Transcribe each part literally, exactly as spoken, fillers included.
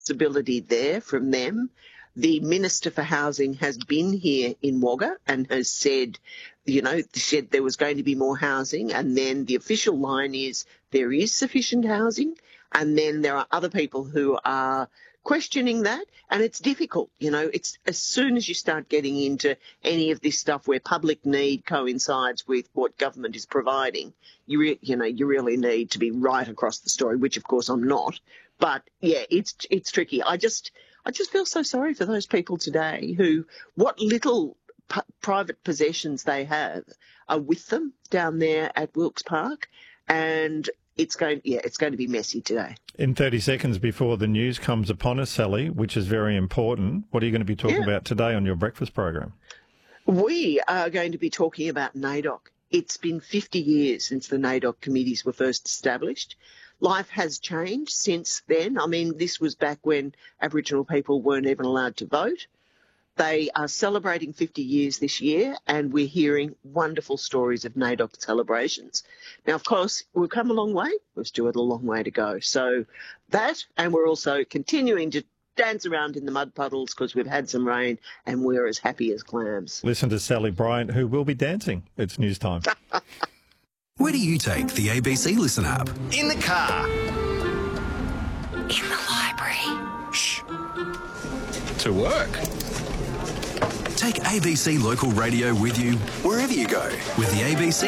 responsibility there from them. The Minister for Housing has been here in Wagga and has said, you know, said there was going to be more housing, and then the official line is there is sufficient housing, and then there are other people who are questioning that, and it's difficult. You know, it's as soon as you start getting into any of this stuff where public need coincides with what government is providing, you re- you know, you really need to be right across the story, which of course I'm not. But yeah, it's it's tricky. I just I just feel so sorry for those people today who, what little p- private possessions they have are with them down there at Wilkes Park, and it's going, yeah, it's going to be messy today. In thirty seconds before the news comes upon us, Sally, which is very important, what are you going to be talking yeah. about today on your breakfast program? We are going to be talking about NAIDOC. It's been fifty years since the NAIDOC committees were first established. Life has changed since then. I mean, this was back when Aboriginal people weren't even allowed to vote. They are celebrating fifty years this year, and we're hearing wonderful stories of NAIDOC celebrations. Now, of course, we've come a long way. We've still got a long way to go. So that, and we're also continuing to dance around in the mud puddles because we've had some rain and we're as happy as clams. Listen to Sally Bryant, who will be dancing. It's news time. Where do you take the A B C Listen app? In the car. In the library. Shh. To work. Take A B C Local Radio with you wherever you go with the A B C.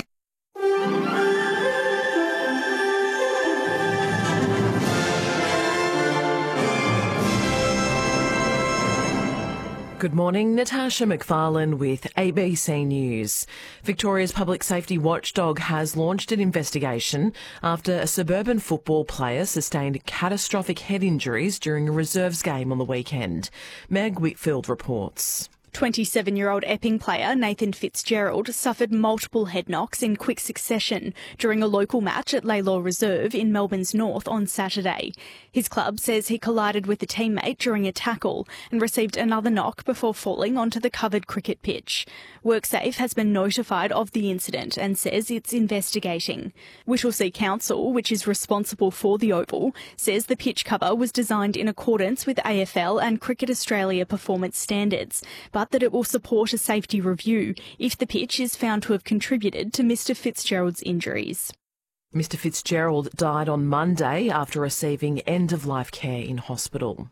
Good morning, Natasha McFarlane with A B C News. Victoria's public safety watchdog has launched an investigation after a suburban football player sustained catastrophic head injuries during a reserves game on the weekend. Meg Whitfield reports. twenty-seven-year-old Epping player Nathan Fitzgerald suffered multiple head knocks in quick succession during a local match at Laylaw Reserve in Melbourne's north on Saturday. His club says he collided with a teammate during a tackle and received another knock before falling onto the covered cricket pitch. WorkSafe has been notified of the incident and says it's investigating. Whittlesea Council, which is responsible for the oval, says the pitch cover was designed in accordance with A F L and Cricket Australia performance standards, but that it will support a safety review if the pitch is found to have contributed to Mister Fitzgerald's injuries. Mister Fitzgerald died on Monday after receiving end-of-life care in hospital.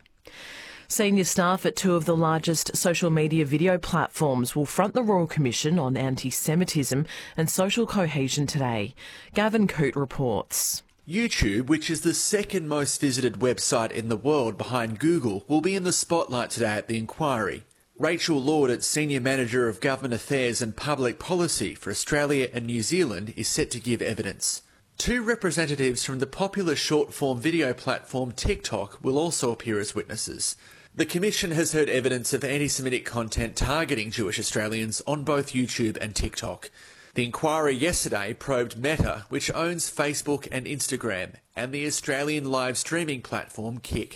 Senior staff at two of the largest social media video platforms will front the Royal Commission on Anti-Semitism and Social Cohesion today. Gavin Coote reports. YouTube, which is the second most visited website in the world behind Google, will be in the spotlight today at the inquiry. Rachel Lord, Senior Manager of Government Affairs and Public Policy for Australia and New Zealand, is set to give evidence. Two representatives from the popular short-form video platform TikTok will also appear as witnesses. The Commission has heard evidence of anti-Semitic content targeting Jewish Australians on both YouTube and TikTok. The inquiry yesterday probed Meta, which owns Facebook and Instagram, and the Australian live streaming platform Kick.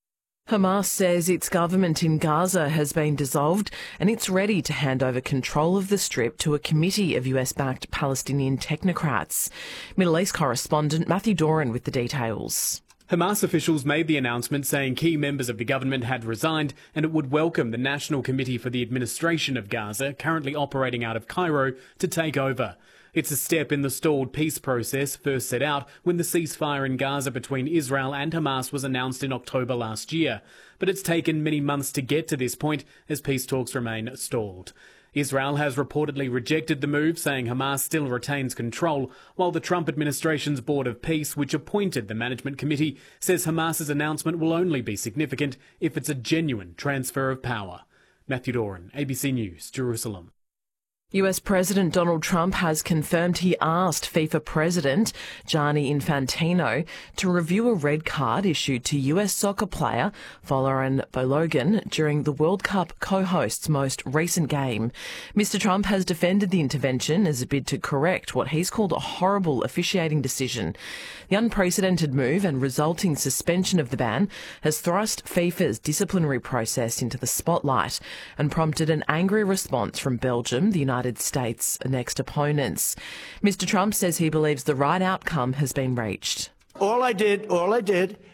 Hamas says its government in Gaza has been dissolved and it's ready to hand over control of the Strip to a committee of U S-backed Palestinian technocrats. Middle East correspondent Matthew Doran with the details. Hamas officials made the announcement saying key members of the government had resigned and it would welcome the National Committee for the Administration of Gaza, currently operating out of Cairo, to take over. It's a step in the stalled peace process first set out when the ceasefire in Gaza between Israel and Hamas was announced in October last year. But it's taken many months to get to this point as peace talks remain stalled. Israel has reportedly rejected the move, saying Hamas still retains control, while the Trump administration's Board of Peace, which appointed the management committee, says Hamas's announcement will only be significant if it's a genuine transfer of power. Matthew Doran, A B C News, Jerusalem. U S President Donald Trump has confirmed he asked FIFA President Gianni Infantino to review a red card issued to U S soccer player Folarin Balogun during the World Cup co-host's most recent game. Mister Trump has defended the intervention as a bid to correct what he's called a horrible officiating decision. The unprecedented move and resulting suspension of the ban has thrust FIFA's disciplinary process into the spotlight and prompted an angry response from Belgium, the United United States' next opponents. Mister Trump says he believes the right outcome has been reached. All I did, all I did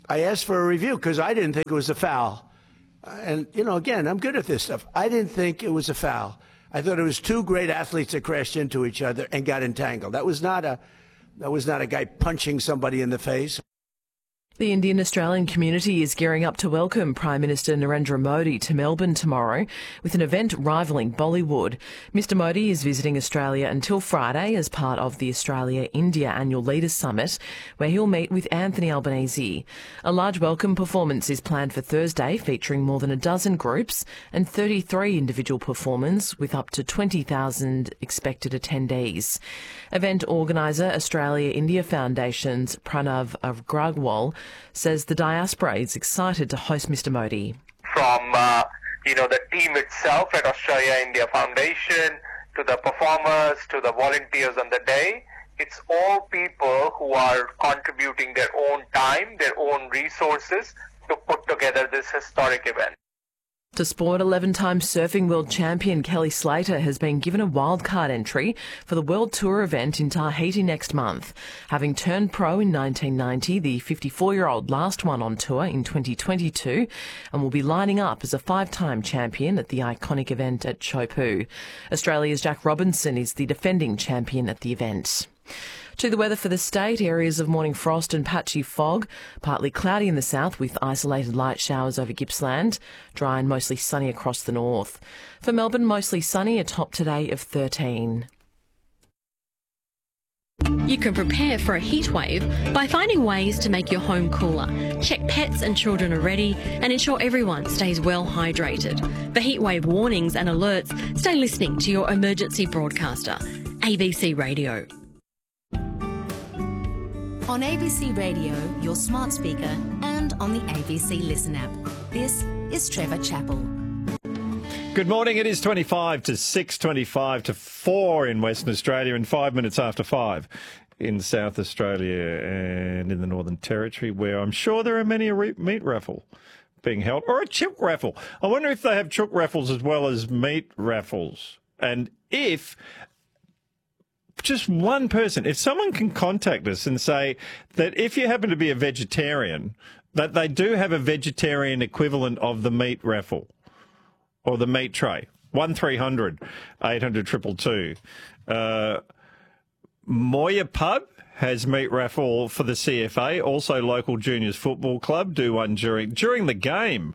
I asked for a review because I didn't think it was a foul. And, you know, again, I'm good at this stuff. I didn't think it was a foul. I thought it was two great athletes that crashed into each other and got entangled. That was not a, that was not a guy punching somebody in the face. The Indian Australian community is gearing up to welcome Prime Minister Narendra Modi to Melbourne tomorrow with an event rivalling Bollywood. Mister Modi is visiting Australia until Friday as part of the Australia-India Annual Leaders Summit, where he'll meet with Anthony Albanese. A large welcome performance is planned for Thursday, featuring more than a dozen groups and thirty-three individual performers with up to twenty thousand expected attendees. Event organiser Australia-India Foundation's Pranav Agrawal says the diaspora is excited to host Mister Modi. From, uh, you know, the team itself at Australia India Foundation, to the performers, to the volunteers on the day, it's all people who are contributing their own time, their own resources to put together this historic event. To sport, eleven-time surfing world champion Kelly Slater has been given a wildcard entry for the World Tour event in Tahiti next month. Having turned pro in nineteen ninety, the fifty-four-year-old last won on tour in twenty twenty-two and will be lining up as a five-time champion at the iconic event at Chopu. Australia's Jack Robinson is the defending champion at the event. To the weather for the state, areas of morning frost and patchy fog, partly cloudy in the south with isolated light showers over Gippsland, dry and mostly sunny across the north. For Melbourne, mostly sunny, a top today of thirteen. You can prepare for a heat wave by finding ways to make your home cooler. Check pets and children are ready and ensure everyone stays well hydrated. For heat wave warnings and alerts, stay listening to your emergency broadcaster, A B C Radio. On A B C Radio, your smart speaker, and on the A B C Listen app. This is Trevor Chappell. Good morning. It is twenty-five to six, twenty-five to four in Western Australia and five minutes after five in South Australia and in the Northern Territory, where I'm sure there are many a re- meat raffle being held, or a chook raffle. I wonder if they have chook raffles as well as meat raffles. And if just one person, if someone can contact us and say that if you happen to be a vegetarian, that they do have a vegetarian equivalent of the meat raffle or the meat tray. one three hundred eight hundred two two two. Uh, Moya Pub has meat raffle for the C F A. Also, local juniors football club do one during during the game.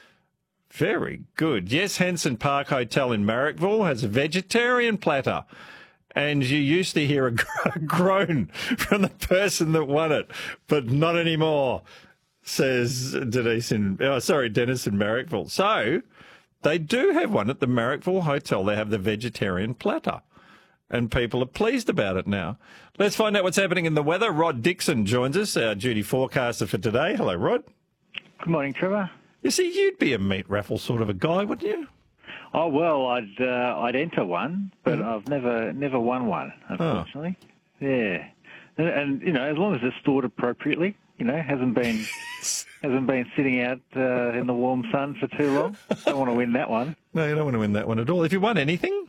Very good. Yes, Henson Park Hotel in Marrickville has a vegetarian platter. And you used to hear a groan from the person that won it, but not anymore, says Denise in, oh, sorry, Dennis in Marrickville. So they do have one at the Marrickville Hotel. They have the vegetarian platter, and people are pleased about it now. Let's find out what's happening in the weather. Rod Dixon joins us, our duty forecaster for today. Hello, Rod. Good morning, Trevor. You see, you'd be a meat raffle sort of a guy, wouldn't you? Oh well, I'd uh, I'd enter one, but mm. I've never never won one, unfortunately. Oh. Yeah, and, and you know, as long as it's stored appropriately, you know, hasn't been hasn't been sitting out uh, in the warm sun for too long. Don't want to win that one. No, you don't want to win that one at all. Have you won anything?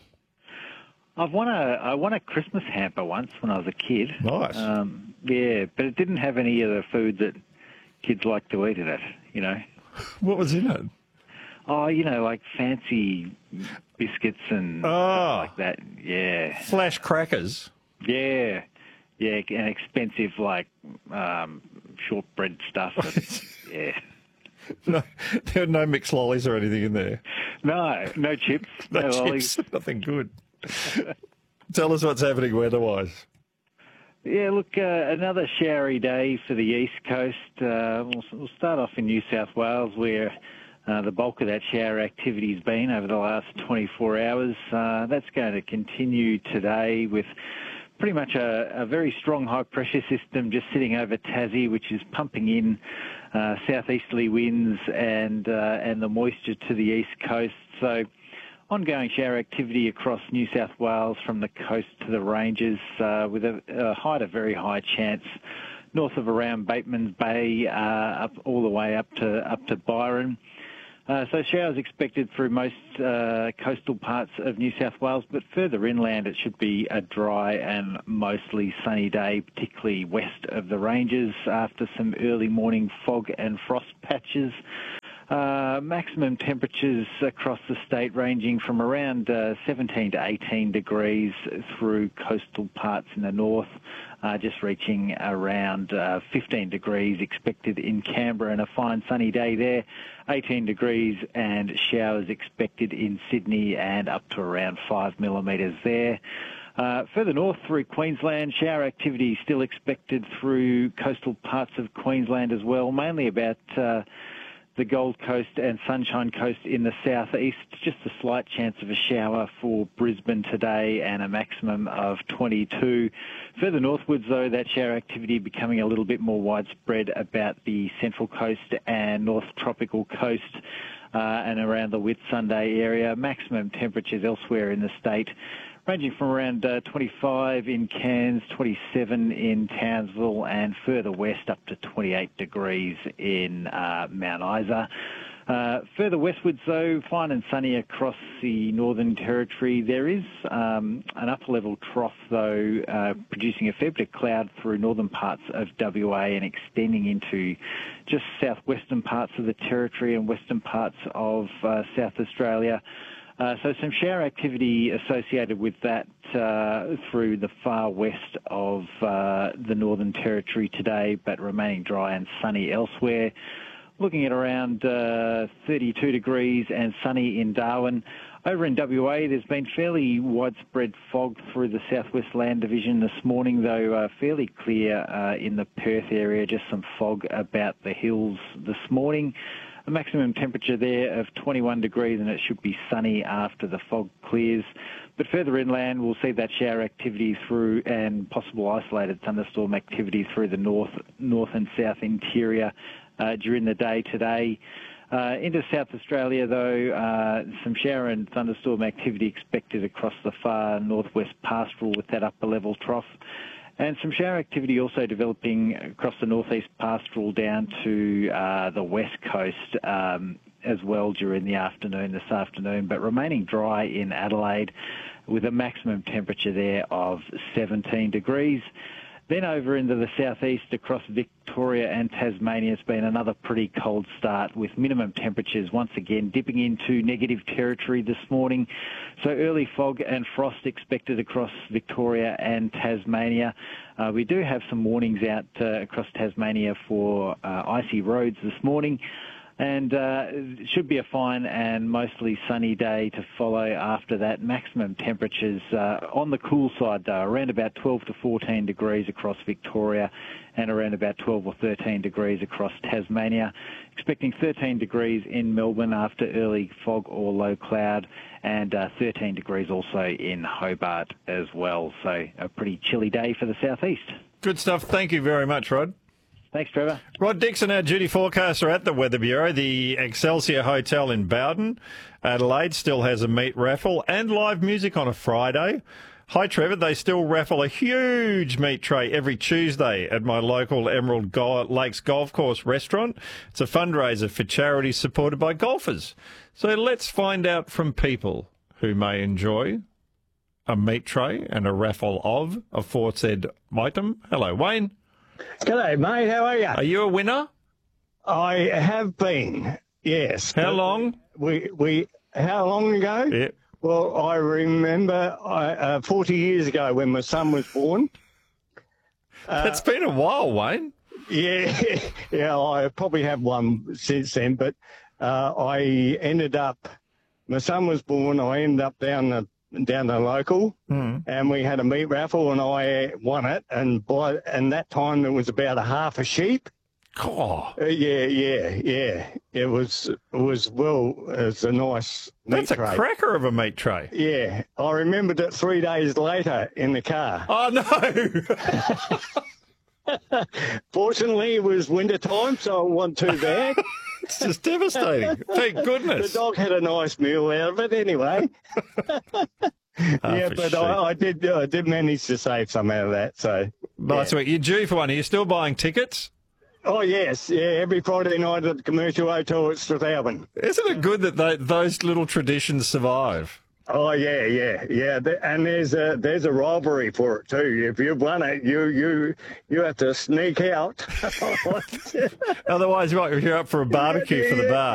I've won a I won a Christmas hamper once when I was a kid. Nice. Um, yeah, but it didn't have any of the food that kids like to eat in it. You know. What was in it? Oh, you know, like fancy biscuits and oh, stuff like that. Yeah. Flash crackers. Yeah. Yeah, and expensive, like, um, shortbread stuff. And, yeah. No, there are no mixed lollies or anything in there. No, no chips. no, no chips. Lollies. Nothing good. Tell us what's happening weather-wise. Yeah, look, uh, another showery day for the East Coast. Uh, we'll, we'll start off in New South Wales, where Uh, the bulk of that shower activity has been over the last twenty-four hours. Uh, that's going to continue today with pretty much a, a very strong high-pressure system just sitting over Tassie, which is pumping in uh, southeasterly winds and uh, and the moisture to the east coast. So ongoing shower activity across New South Wales from the coast to the ranges uh, with a, a high to very high chance north of around Bateman's Bay uh, up all the way up to up to Byron. Uh, so showers expected through most uh, coastal parts of New South Wales, but further inland it should be a dry and mostly sunny day, particularly west of the ranges after some early morning fog and frost patches. Uh, maximum temperatures across the state ranging from around uh, seventeen to eighteen degrees through coastal parts in the north, uh, just reaching around uh, fifteen degrees expected in Canberra and a fine sunny day there, eighteen degrees and showers expected in Sydney and up to around five millimetres there. Uh, further north through Queensland, shower activity still expected through coastal parts of Queensland as well, mainly about uh, the Gold Coast and Sunshine Coast in the southeast. Just a slight chance of a shower for Brisbane today and a maximum of twenty-two. Further northwards, though, that shower activity becoming a little bit more widespread about the Central Coast and North Tropical Coast uh, and around the Whitsunday area. Maximum temperatures elsewhere in the state ranging from around uh, twenty-five in Cairns, twenty-seven in Townsville, and further west up to twenty-eight degrees in uh, Mount Isa. Uh, further westwards, though, fine and sunny across the Northern Territory. There is um, an upper-level trough, though, uh, producing a fair bit of cloud through northern parts of W A and extending into just southwestern parts of the Territory and western parts of uh, South Australia. Uh, so some shower activity associated with that uh, through the far west of uh, the Northern Territory today, but remaining dry and sunny elsewhere. Looking at around uh, thirty-two degrees and sunny in Darwin. Over in W A, there's been fairly widespread fog through the Southwest Land Division this morning, though uh, fairly clear uh, in the Perth area, just some fog about the hills this morning. A maximum temperature there of twenty-one degrees, and it should be sunny after the fog clears. But further inland, we'll see that shower activity through and possible isolated thunderstorm activity through the north, north and south interior uh, during the day today. Uh, into South Australia, though, uh, some shower and thunderstorm activity expected across the far northwest pastoral with that upper level trough. And some shower activity also developing across the northeast pastoral down to uh, the west coast um, as well during the afternoon this afternoon, but remaining dry in Adelaide with a maximum temperature there of seventeen degrees. Then over into the southeast across Victoria and Tasmania, it's been another pretty cold start with minimum temperatures once again dipping into negative territory this morning. So early fog and frost expected across Victoria and Tasmania. Uh, we do have some warnings out uh, across Tasmania for uh, icy roads this morning. And uh, it should be a fine and mostly sunny day to follow after that. Maximum temperatures uh, on the cool side, though, around about twelve to fourteen degrees across Victoria and around about twelve or thirteen degrees across Tasmania. Expecting thirteen degrees in Melbourne after early fog or low cloud, and uh, thirteen degrees also in Hobart as well. So a pretty chilly day for the southeast. Good stuff. Thank you very much, Rod. Thanks, Trevor. Rod Dixon, our duty forecaster at the Weather Bureau. The Excelsior Hotel in Bowden, Adelaide, still has a meat raffle and live music on a Friday. Hi, Trevor. They still raffle a huge meat tray every Tuesday at my local Emerald Go- Lakes Golf Course restaurant. It's a fundraiser for charities supported by golfers. So let's find out from people who may enjoy a meat tray and a raffle of aforesaid item. Hello, Wayne. G'day, mate. How are you? Are you a winner? I have been, yes. How long? We we how long ago? Yeah. Well, I remember I, uh, forty years ago when my son was born. Uh, That's been a while, Wayne. Yeah, yeah. I probably have one since then, but uh, I ended up. My son was born. I ended up down the. down the local, mm. and we had a meat raffle, and I won it. And by and that time, there was about a half a sheep. Oh, uh, yeah, yeah, yeah. It was it was well. It's a nice meat That's a tray. cracker of a meat tray. Yeah, I remembered it three days later in the car. Oh no! Fortunately, it was winter time, so it wasn't too bad. It's just devastating. Thank goodness. The dog had a nice meal out of it anyway. Yeah, but I, I did I did manage to save some out of that. So nice. Yeah. You're due for one. Are you still buying tickets? Oh, yes. Yeah, every Friday night at the Commercial Hotel at Strathalbyn. Isn't it good that they, those little traditions survive? Oh, yeah, yeah, yeah. And there's a there's a rivalry for it, too. If you've won it, you you, you have to sneak out. Otherwise, what, if you're up for a barbecue for the bar.